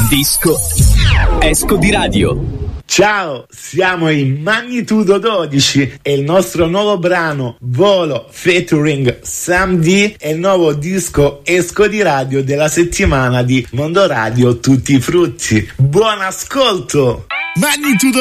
Disco Esco di Radio. Ciao, siamo in Magnitudo 12 e il nostro nuovo brano Volo featuring Sam D è il nuovo disco esco di radio della settimana di Mondo Radio Tutti i Frutti. Buon ascolto! Magnitudo